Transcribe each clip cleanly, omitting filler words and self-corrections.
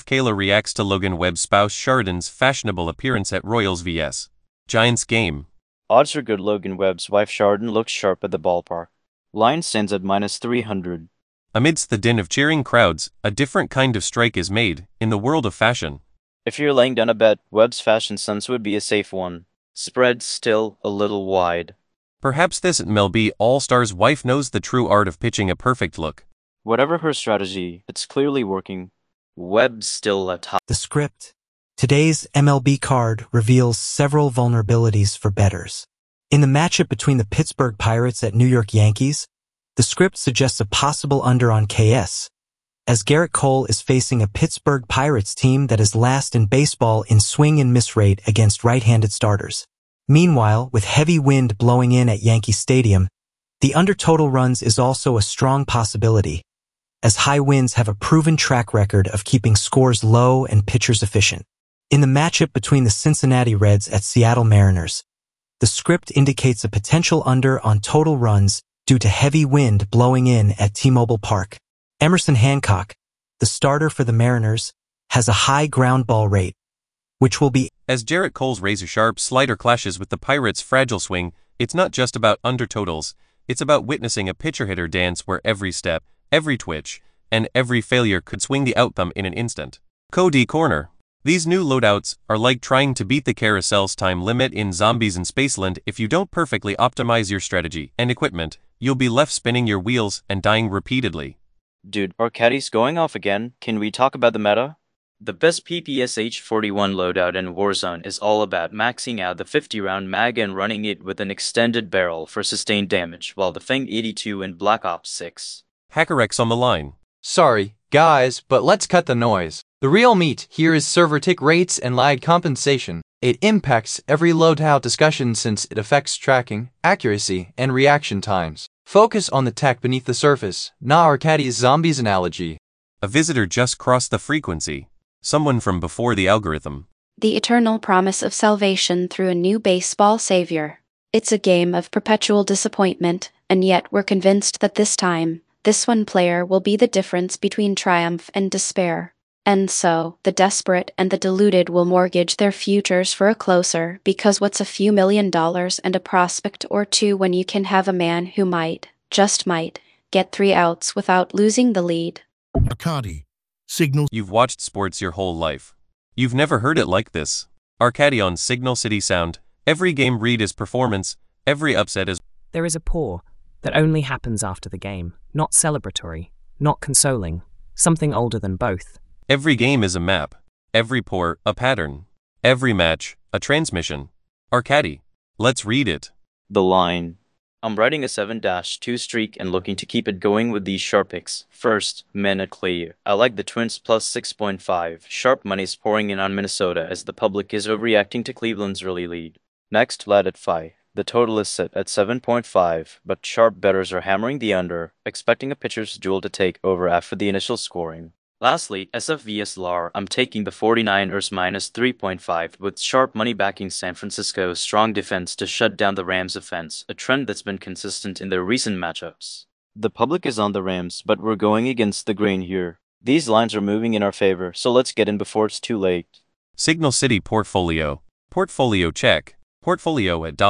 Chef Kayla reacts to Logan Webb's spouse Sheridan's fashionable appearance at Royals vs. Giants game. Odds are good Logan Webb's wife Sheridan looks sharp at the ballpark. Line stands at -300. Amidst the din of cheering crowds, a different kind of strike is made, in the world of fashion. If you're laying down a bet, Webb's fashion sense would be a safe one. Spread still a little wide. Perhaps this MLB All-Star's wife knows the true art of pitching a perfect look. Whatever her strategy, it's clearly working. Webb's still at top. The script. Today's MLB card reveals several vulnerabilities for bettors. In the matchup between the Pittsburgh Pirates at New York Yankees, the script suggests a possible under on KS, as Garrett Cole is facing a Pittsburgh Pirates team that is last in baseball in swing and miss rate against right-handed starters. Meanwhile, with heavy wind blowing in at Yankee Stadium, the under total runs is also a strong possibility, as high winds have a proven track record of keeping scores low and pitchers efficient. In the matchup between the Cincinnati Reds at Seattle Mariners, the script indicates a potential under on total runs due to heavy wind blowing in at T-Mobile Park. Emerson Hancock, the starter for the Mariners, has a high ground ball rate, which will be. As Garrett Cole's razor-sharp slider clashes with the Pirates' fragile swing, it's not just about under totals, it's about witnessing a pitcher-hitter dance where every step, every twitch, and every failure could swing the outcome in an instant. Cody Corner. These new loadouts are like trying to beat the carousel's time limit in Zombies in Spaceland. If you don't perfectly optimize your strategy and equipment, you'll be left spinning your wheels and dying repeatedly. Dude, our caddy's going off again. Can we talk about the meta? The best PPSH 41 loadout in Warzone is all about maxing out the 50-round mag and running it with an extended barrel for sustained damage, while the Fang 82 in Black Ops 6. HackerX on the line. Sorry, guys, but let's cut the noise. The real meat here is server tick rates and lag compensation. It impacts every loadout discussion since it affects tracking, accuracy, and reaction times. Focus on the tech beneath the surface, not our caddy's zombies analogy. A visitor just crossed the frequency. Someone from before the algorithm. The eternal promise of salvation through a new baseball savior. It's a game of perpetual disappointment, and yet we're convinced that this time, this one player will be the difference between triumph and despair. And so, the desperate and the deluded will mortgage their futures for a closer, because what's a few $1 million and a prospect or two when you can have a man who might, just might, get 3 outs without losing the lead. Arcadi. Signal. You've watched sports your whole life. You've never heard it like this. Arcadi on Signal City Sound. Every game read is performance, every upset is. There is a pour that only happens after the game, not celebratory, not consoling, something older than both. Every game is a map, every pour, a pattern, every match, a transmission. Arcadi. Let's read it. The line. I'm riding a 7-2 streak and looking to keep it going with these sharp picks. First, men at Clay. I like the Twins plus 6.5. Sharp money's pouring in on Minnesota as the public is overreacting to Cleveland's early lead. Next, Lad at 5. The total is set at 7.5, but sharp bettors are hammering the under, expecting a pitcher's duel to take over after the initial scoring. Lastly, SF vs LAR, I'm taking the 49ers minus 3.5 with sharp money backing San Francisco's strong defense to shut down the Rams' offense, a trend that's been consistent in their recent matchups. The public is on the Rams, but we're going against the grain here. These lines are moving in our favor, so let's get in before it's too late. Signal City Portfolio. Portfolio check. Portfolio at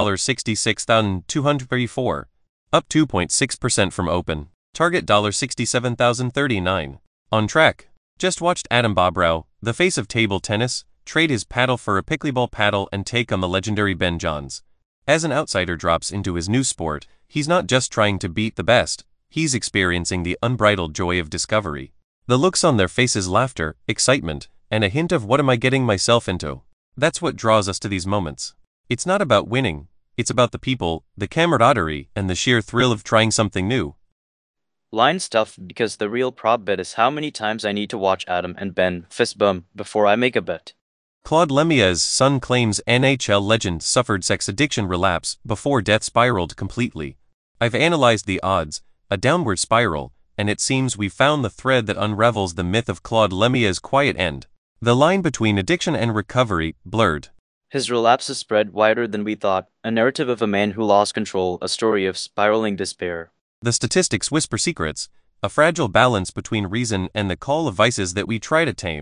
$66,234. Up 2.6% from open. Target $67,039. On track. Just watched Adam Bobrow, the face of table tennis, trade his paddle for a pickleball paddle and take on the legendary Ben Johns. As an outsider drops into his new sport, he's not just trying to beat the best, he's experiencing the unbridled joy of discovery. The looks on their faces, laughter, excitement, and a hint of what am I getting myself into. That's what draws us to these moments. It's not about winning, it's about the people, the camaraderie, and the sheer thrill of trying something new. Line stuff because the real prop bet is how many times I need to watch Adam and Ben fist bump before I make a bet. Claude Lemieux's son claims NHL legend suffered sex addiction relapse before death spiraled completely. I've analyzed the odds, a downward spiral, and it seems we've found the thread that unravels the myth of Claude Lemieux's quiet end. The line between addiction and recovery blurred. His relapse is spread wider than we thought, a narrative of a man who lost control, a story of spiraling despair. The statistics whisper secrets, a fragile balance between reason and the call of vices that we try to tame.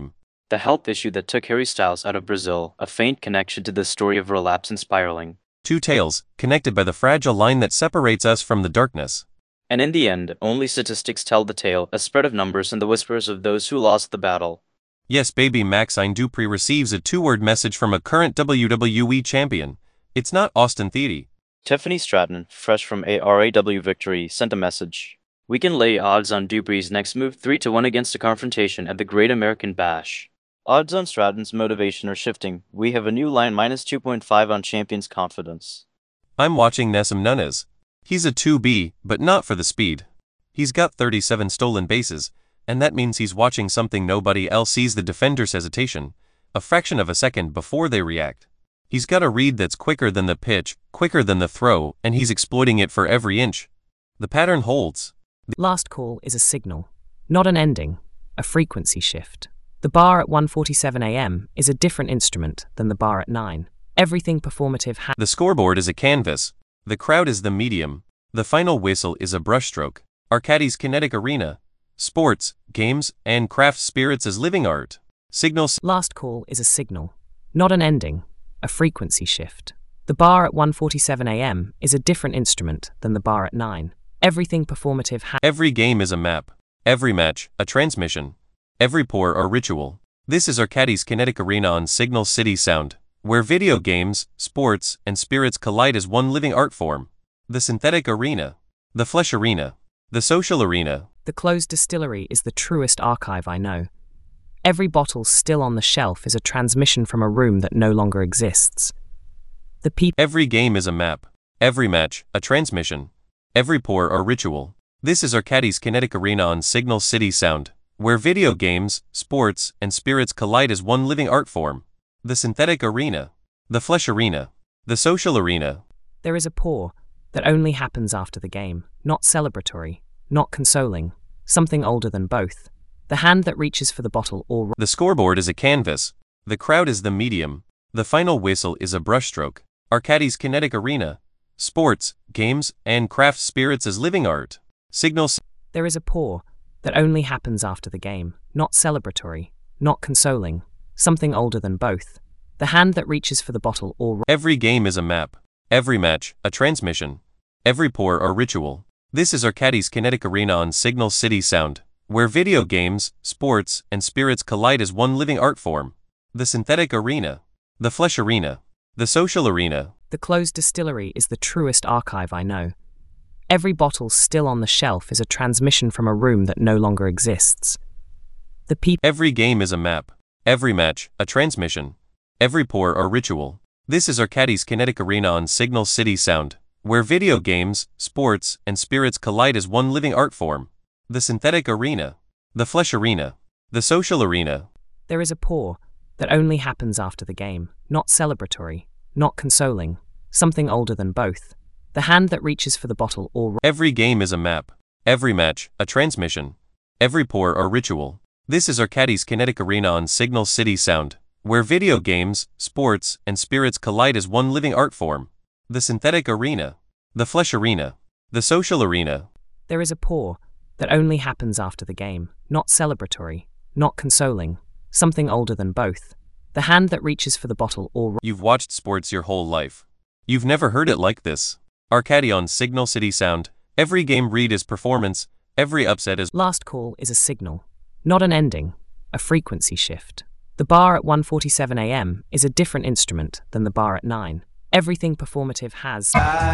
The health issue that took Harry Styles out of Brazil, a faint connection to the story of relapse and spiraling. Two tails, connected by the fragile line that separates us from the darkness. And in the end, only statistics tell the tale, a spread of numbers and the whispers of those who lost the battle. Yes, baby, Maxine Dupri receives a two-word message from a current WWE champion. It's not Austin Theory. Tiffany Stratton, fresh from a RAW victory, sent a message. We can lay odds on Dupri's next move 3-1 against a confrontation at the Great American Bash. Odds on Stratton's motivation are shifting. We have a new line -2.5 on champion's confidence. I'm watching Nessim Nunez. He's a 2B, but not for the speed. He's got 37 stolen bases, and that means he's watching something nobody else sees: the defender's hesitation, a fraction of a second before they react. He's got a read that's quicker than the pitch, quicker than the throw, and he's exploiting it for every inch. The pattern holds. Last call is a signal, not an ending, a frequency shift. The bar at 1:47 a.m. is a different instrument than the bar at 9. Everything performative The scoreboard is a canvas. The crowd is the medium. The final whistle is a brushstroke. Arcadis Kinetic Arena. Sports, games, and craft spirits as living art. Signals. Last call is a signal, not an ending, a frequency shift. The bar at 1:47 a.m. is a different instrument than the bar at 9. Everything performative Every game is a map. Every match, a transmission. Every pour, a ritual. This is Arcadis Kinetic Arena on Signal City Sound, where video games, sports, and spirits collide as one living art form. The synthetic arena. The flesh arena. The social arena. The closed distillery is the truest archive I know. Every bottle still on the shelf is a transmission from a room that no longer exists. The people. Every game is a map. Every match, a transmission. Every pour, a ritual. This is Arcadis Kinetic Arena on Signal City Sound, where video games, sports, and spirits collide as one living art form. The synthetic arena. The flesh arena. The social arena. There is a pour that only happens after the game, not celebratory, not consoling, something older than both. The hand that reaches for the bottle or... The scoreboard is a canvas. The crowd is the medium. The final whistle is a brushstroke. Arcadis Kinetic Arena. Sports, games, and craft spirits as living art. Signals. There is a pour that only happens after the game, not celebratory, not consoling, something older than both. The hand that reaches for the bottle or... Every game is a map. Every match, a transmission. Every pour, a ritual. This is Arcadis Kinetic Arena on Signal City Sound, where video games, sports, and spirits collide as one living art form. The synthetic arena. The flesh arena. The social arena. The closed distillery is the truest archive I know. Every bottle still on the shelf is a transmission from a room that no longer exists. The people. Every game is a map. Every match, a transmission. Every pour, a ritual. This is Arcadis Kinetic Arena on Signal City Sound, where video games, sports, and spirits collide as one living art form. The synthetic arena. The flesh arena. The social arena. There is a pour that only happens after the game, not celebratory, not consoling, something older than both. The hand that reaches for the bottle or... Every game is a map. Every match, a transmission. Every pour, a ritual. This is Arcadis Kinetic Arena on Signal City Sound, where video games, sports, and spirits collide as one living art form. The synthetic arena. The flesh arena. The social arena. There is a pour that only happens after the game, not celebratory, not consoling, something older than both. The hand that reaches for the bottle or... You've watched sports your whole life. You've never heard it like this. Arcadi on Signal City Sound. Every game read is performance. Every upset is... Last call is a signal, not an ending, a frequency shift. The bar at 1:47 a.m. is a different instrument than the bar at 9. Everything performative has...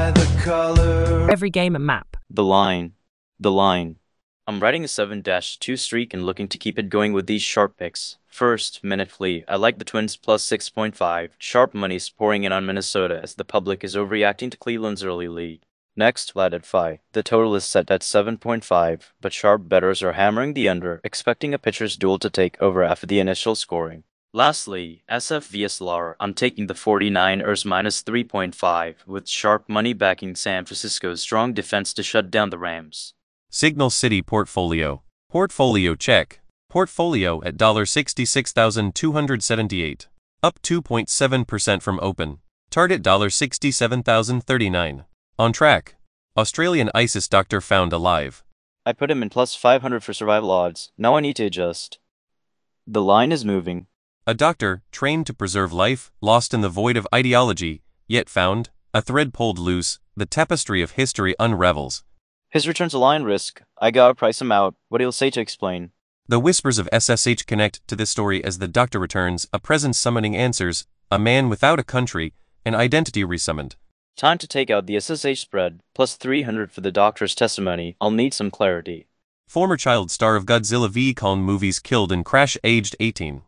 Every game a map. The line. The line. I'm riding a 7-2 streak and looking to keep it going with these sharp picks. First, Minute Flea. I like the Twins plus 6.5. Sharp money's pouring in on Minnesota as the public is overreacting to Cleveland's early lead. Next, Vlad at Phi. The total is set at 7.5, but sharp bettors are hammering the under, expecting a pitcher's duel to take over after the initial scoring. Lastly, SF vs LAR. I'm taking the 49ers minus 3.5, with sharp money backing San Francisco's strong defense to shut down the Rams. Signal City Portfolio. Portfolio check. Portfolio at $66,278. Up 2.7% from open. Target $67,039. On track. Australian ISIS doctor found alive. I put him in plus 500 for survival odds. Now I need to adjust. The line is moving. A doctor, trained to preserve life, lost in the void of ideology, yet found, a thread pulled loose, the tapestry of history unravels. His return to line risk. I gotta price him out. What he'll say to explain. The whispers of SSH connect to this story as the doctor returns, a presence summoning answers, a man without a country, an identity resummoned. Time to take out the SSH spread, plus 300 for the doctor's testimony. I'll need some clarity. Former child star of Godzilla v. Kong movies killed in crash aged 18.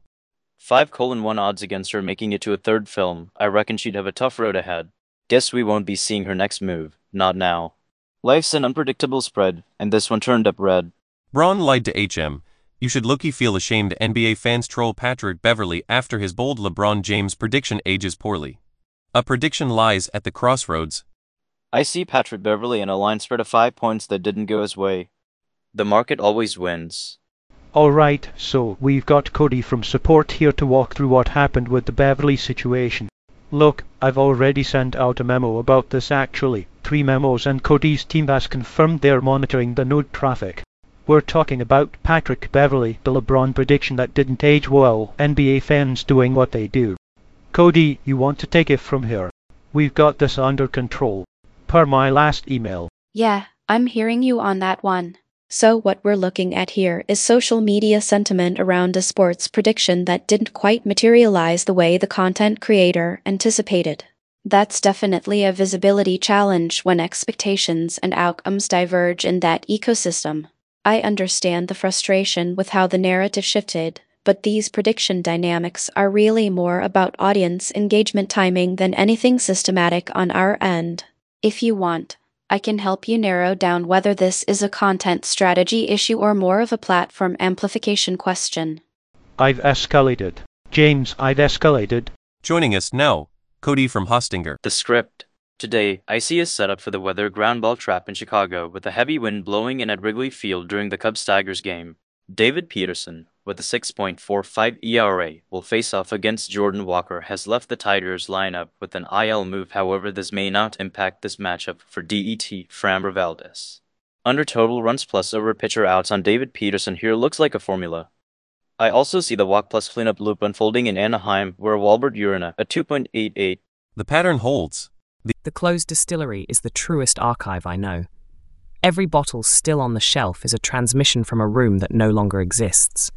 5:1 odds against her making it to a third film. I reckon she'd have a tough road ahead. Guess we won't be seeing her next move. Not now. Life's an unpredictable spread, and this one turned up red. Braun lied to HM. You should low-key feel ashamed. NBA fans troll Patrick Beverley after his bold LeBron James prediction ages poorly. A prediction lies at the crossroads. I see Patrick Beverley in a line spread of 5 points that didn't go his way. The market always wins. Alright, so we've got Cody from support here to walk through what happened with the Beverley situation. Look, I've already sent out a memo about this actually. 3 memos, and Cody's team has confirmed they're monitoring the node traffic. We're talking about Patrick Beverley, the LeBron prediction that didn't age well, NBA fans doing what they do. Cody, you want to take it from here? We've got this under control. Per my last email. Yeah, I'm hearing you on that one. So what we're looking at here is social media sentiment around a sports prediction that didn't quite materialize the way the content creator anticipated. That's definitely a visibility challenge when expectations and outcomes diverge in that ecosystem. I understand the frustration with how the narrative shifted, but these prediction dynamics are really more about audience engagement timing than anything systematic on our end. If you want, I can help you narrow down whether this is a content strategy issue or more of a platform amplification question. I've escalated. James, I've escalated. Joining us now, Cody from Hostinger. The script. Today, I see a setup for the weather ground ball trap in Chicago with a heavy wind blowing in at Wrigley Field during the Cubs-Tigers game. David Peterson, with a 6.45 ERA, will face off against Jordan Walker, has left the Tigers lineup with an IL move. However, this may not impact this matchup for DET Framber Valdez. Under total runs plus over pitcher outs on David Peterson here looks like a formula. I also see the walk plus cleanup loop unfolding in Anaheim, where Walbert Urena, a 2.88. The pattern holds. The closed distillery is the truest archive I know. Every bottle still on the shelf is a transmission from a room that no longer exists.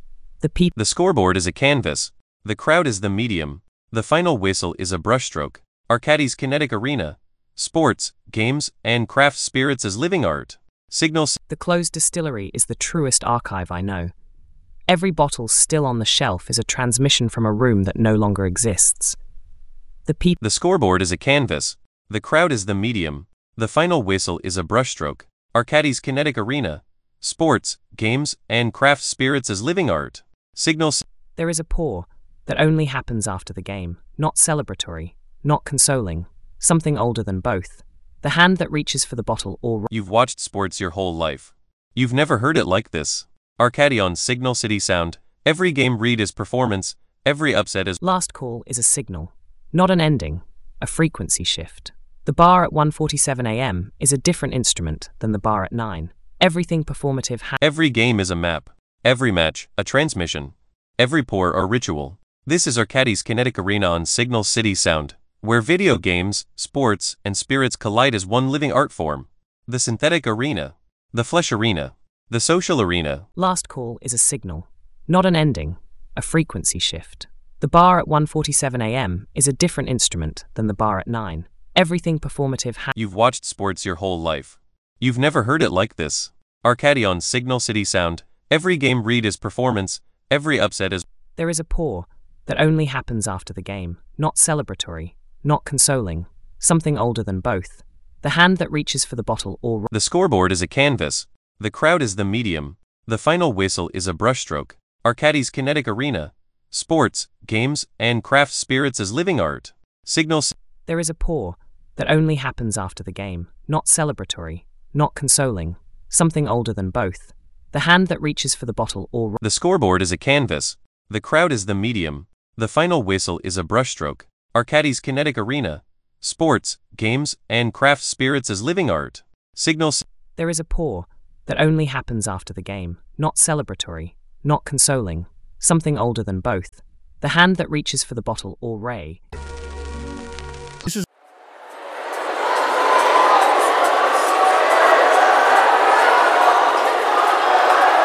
The scoreboard is a canvas. The crowd is the medium. The final whistle is a brushstroke. Arcadis Kinetic Arena. Sports, games, and craft spirits as living art. Signals. The closed distillery is the truest archive I know. Every bottle still on the shelf is a transmission from a room that no longer exists. The scoreboard is a canvas. The crowd is the medium. The final whistle is a brushstroke. Arcadis Kinetic Arena. Sports, games, and craft spirits as living art. Signals. There is a pour that only happens after the game, not celebratory, not consoling, something older than both. The hand that reaches for the bottle or... You've watched sports your whole life. You've never heard it like this. Arcadi on Signal City Sound. Every game read is performance, every upset is... Last call is a signal, not an ending, a frequency shift. The bar at 1:47 a.m. is a different instrument than the bar at 9. Everything performative Every game is a map. Every match, a transmission. Every pour, a ritual. This is Arcadi's Kinetic Arena on Signal City Sound, where video games, sports, and spirits collide as one living art form. The synthetic arena. The flesh arena. The social arena. Last call is a signal, not an ending, a frequency shift. The bar at 1:47 a.m. is a different instrument than the bar at 9. Everything performative You've watched sports your whole life. You've never heard it like this. Arcadi on Signal City Sound. Every game read is performance, every upset is... There is a pour that only happens after the game, not celebratory, not consoling, something older than both. The hand that reaches for the bottle or... The scoreboard is a canvas. The crowd is the medium. The final whistle is a brushstroke. Arcadi's Kinetic Arena. Sports, games, and craft spirits as living art. Signals. There is a pour that only happens after the game, not celebratory, not consoling, something older than both. The hand that reaches for the bottle or... The scoreboard is a canvas. The crowd is the medium. The final whistle is a brushstroke. Arcadi's Kinetic Arena. Sports, games, and craft spirits as living art. Signals. There is a pour that only happens after the game, not celebratory, not consoling, something older than both. The hand that reaches for the bottle or ray